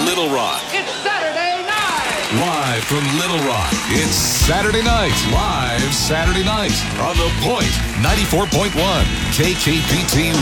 Little Rock. It's Saturday night! Live from Little Rock, it's Saturday night. Live Saturday night on The Point, 94.1 KKPT